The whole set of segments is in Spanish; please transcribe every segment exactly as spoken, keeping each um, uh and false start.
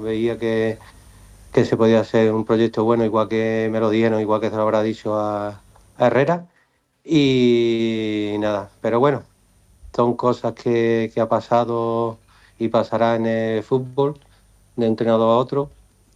veía que, que se podía hacer un proyecto bueno, igual que me lo dieron, igual que se lo habrá dicho a, a Herrera. Y nada, pero bueno, son cosas que, que ha pasado y pasará en el fútbol, de entrenador a otro,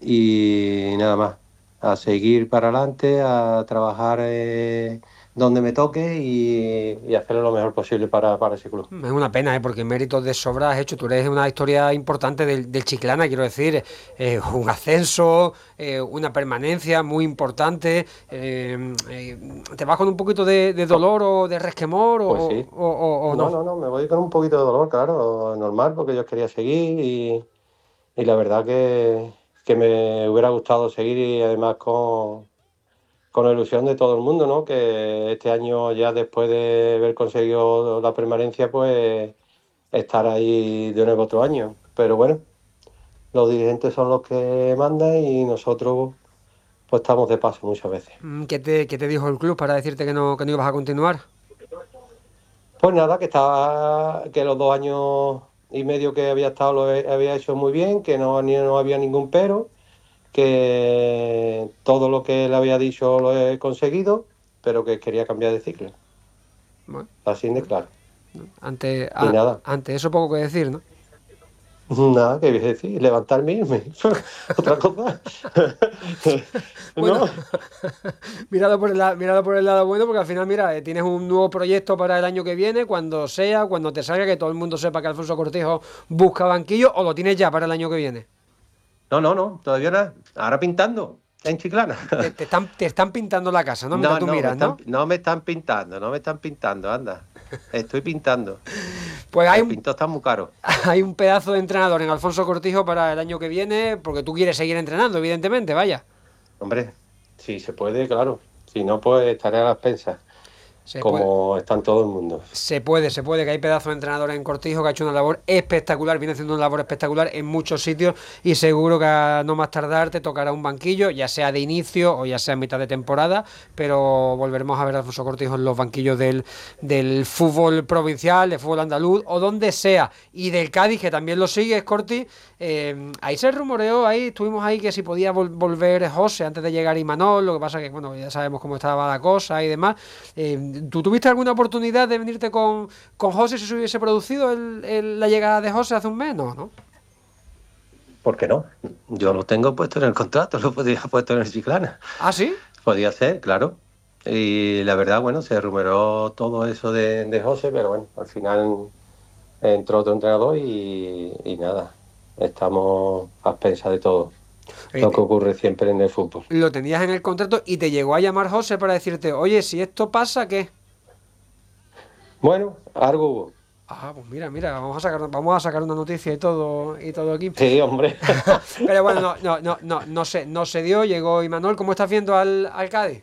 y nada más, a seguir para adelante, a trabajar eh, donde me toque y, y hacerlo lo mejor posible para, para ese club. Es una pena, ¿eh? Porque méritos de sobra has hecho. Tú eres una historia importante del, del Chiclana, quiero decir, eh, un ascenso, eh, una permanencia muy importante. eh, eh, ¿Te vas con un poquito de, de dolor o de resquemor o, Pues sí, o- o- o no, no? no, no, me voy con un poquito de dolor, claro, normal, porque yo quería seguir y, y la verdad que, que me hubiera gustado seguir y además con, con la ilusión de todo el mundo, ¿no? Que este año ya después de haber conseguido la permanencia, pues estar ahí de nuevo otro año. Pero bueno, los dirigentes son los que mandan y nosotros pues estamos de paso muchas veces. Mm, ¿Qué te, qué te dijo el club para decirte que no, que no ibas a continuar? Pues nada, que estaba, que los dos años y medio que había estado lo he- había hecho muy bien, que no, ni- no había ningún pero, que todo lo que le había dicho lo he conseguido, pero que quería cambiar de ciclo. Bueno, Así de claro. ante, Y a- nada, ante eso poco que decir, ¿no? nada, que decir, levantarme y irme. Otra cosa. Bueno, ¿No? míralo por el, la- míralo por el lado bueno, porque al final, mira, eh, tienes un nuevo proyecto para el año que viene, cuando sea, cuando te salga, que todo el mundo sepa que Alfonso Cortijo busca banquillo, o lo tienes ya para el año que viene. No, no, no, todavía nada. Ahora pintando, en Chiclana. Te, te están, te están pintando la casa, ¿no? Mientras No, tú no, me miras, están, ¿no? no me están pintando, no me están pintando, anda. Estoy pintando. Pues hay El un, pintor está muy caro. hay un pedazo de entrenador en Alfonso Cortijo para el año que viene, porque tú quieres seguir entrenando, evidentemente, vaya. Hombre, si se puede, claro. Si no, pues estaré a las expensas, Se puede. como están todo el mundo. Se puede, se puede, que hay pedazos de entrenadores en Cortijo que ha hecho una labor espectacular, viene haciendo una labor espectacular en muchos sitios y seguro que a no más tardar te tocará un banquillo, ya sea de inicio o ya sea en mitad de temporada, pero volveremos a ver a Alfonso Cortijo en los banquillos del, del fútbol provincial, del fútbol andaluz o donde sea, y del Cádiz, que también lo sigue, Corti. Eh, ahí se rumoreó, ahí estuvimos ahí que si podía vol- volver José antes de llegar Imanol, lo que pasa que, bueno, ya sabemos cómo estaba la cosa y demás. Eh, ¿tú tuviste alguna oportunidad de venirte con, con José si se hubiese producido el- el- la llegada de José hace un mes? No, ¿no? ¿Por qué no? Yo lo tengo puesto en el contrato, lo podría haber puesto en el Chiclana. ¿Ah, sí? Podía ser, claro. Y la verdad, bueno, se rumoreó todo eso de, de José, pero bueno, al final entró otro entrenador y, y nada, estamos a expensas de todo lo que Eh, ocurre siempre en el fútbol. lo tenías en el contrato y te llegó a llamar José para decirte, oye, si esto pasa, ¿qué? Bueno, algo hubo. Ah, pues mira, mira, vamos a sacar, vamos a sacar una noticia y todo, y todo aquí. Sí, hombre. Pero bueno, no, no, no, no, no se, no se dio, llegó Imanol. ¿Cómo estás viendo al, al Cádiz?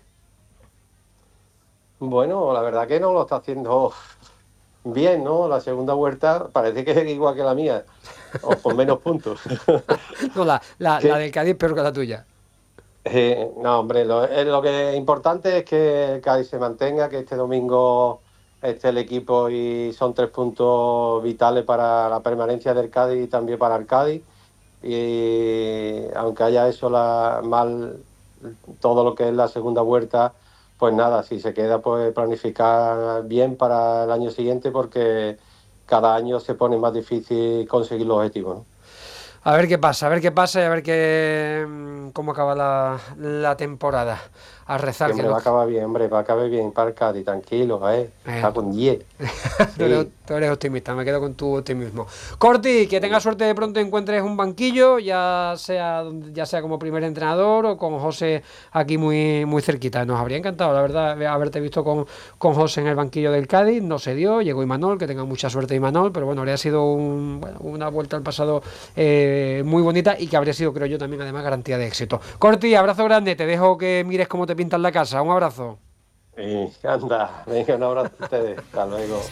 Bueno, la verdad que no lo está haciendo bien, ¿no? La segunda vuelta parece que es igual que la mía, o con menos puntos. No, la, la, la Que, del Cádiz peor que la tuya. eh, no, hombre, lo, eh, lo que es importante es que Cádiz se mantenga, que este domingo esté el equipo y son tres puntos vitales para la permanencia del Cádiz y también para el Cádiz. Y aunque haya hecho la, mal todo lo que es la segunda vuelta, pues nada, si se queda, pues planificar bien para el año siguiente porque cada año se pone más difícil conseguir los objetivos, ¿no? A ver qué pasa, a ver qué pasa y a ver qué, mm, cómo acaba la, la temporada. A Que rezar que hombre, va lo... a acabar bien, hombre, va a acabar bien para el Cádiz, tranquilo, ¿eh? Eh, Está con diez. tú, eres, Sí, tú eres optimista, me quedo con tu optimismo. Corti, que tengas suerte de pronto encuentres un banquillo, ya sea donde- ya sea como primer entrenador o con José aquí muy, muy cerquita. Nos habría encantado, la verdad, haberte visto con, con José en el banquillo del Cádiz, no se dio, llegó Imanol, que tenga mucha suerte Imanol, pero bueno, habría sido un- bueno, una vuelta al pasado eh, muy bonita y que habría sido, creo yo, también además garantía de éxito. Corti, abrazo grande, te dejo que mires cómo te pintan la casa, un abrazo. sí, anda, venga, un abrazo a ustedes, hasta luego.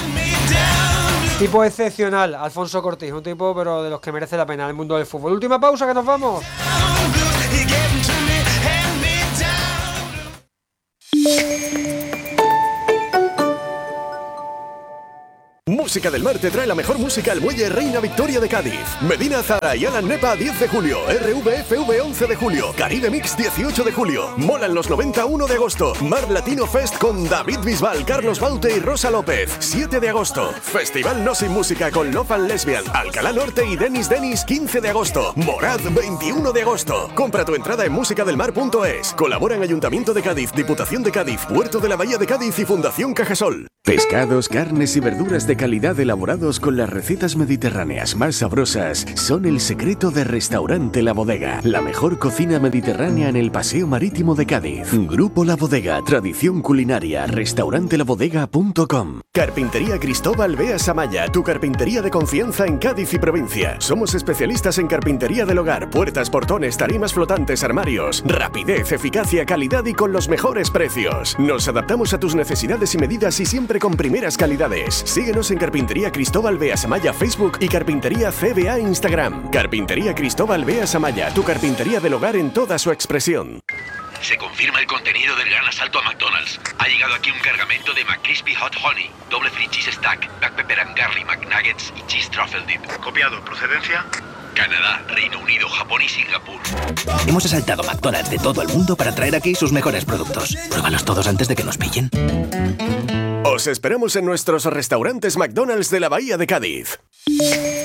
Tipo excepcional, Alfonso Cortiz, un tipo pero de los que merece la pena en el mundo del fútbol. Última pausa, que nos vamos. Música Música del Mar te trae la mejor música al Muelle Reina Victoria de Cádiz. Medina Zara y Alan Nepa diez de julio. R V F V once de julio. Caribe Mix dieciocho de julio. Molan los noventa uno de agosto. Mar Latino Fest con David Bisbal, Carlos Baute y Rosa López. siete de agosto. Festival No Sin Música con Love and Lesbian. Alcalá Norte y Denis Denis quince de agosto. Morad veintiuno de agosto. Compra tu entrada en musicadelmar punto es. Colaboran Ayuntamiento de Cádiz, Diputación de Cádiz, Puerto de la Bahía de Cádiz y Fundación Cajasol. Pescados, carnes y verduras de calidad elaborados con las recetas mediterráneas más sabrosas son el secreto de Restaurante La Bodega, la mejor cocina mediterránea en el Paseo Marítimo de Cádiz. Grupo La Bodega, tradición culinaria, restaurante la bodega punto com. Carpintería Cristóbal Beas Amaya, tu carpintería de confianza en Cádiz y provincia. Somos especialistas en carpintería del hogar, puertas, portones, tarimas flotantes, armarios. Rapidez, eficacia, calidad y con los mejores precios. Nos adaptamos a tus necesidades y medidas y siempre con primeras calidades. Síguenos en Carpintería Cristóbal Beas Amaya Facebook y Carpintería C B A Instagram. Carpintería Cristóbal Beas Amaya, tu carpintería del hogar en toda su expresión. Se confirma el contenido del gran asalto a McDonald's. Ha llegado aquí un cargamento de McCrispy Hot Honey, doble free cheese stack, black pepper and garlic McNuggets y cheese truffle dip. Copiado. ¿Procedencia? Canadá, Reino Unido, Japón y Singapur. Hemos asaltado McDonald's de todo el mundo para traer aquí sus mejores productos. Pruébalos todos antes de que nos pillen. Os esperamos en nuestros restaurantes McDonald's de la Bahía de Cádiz.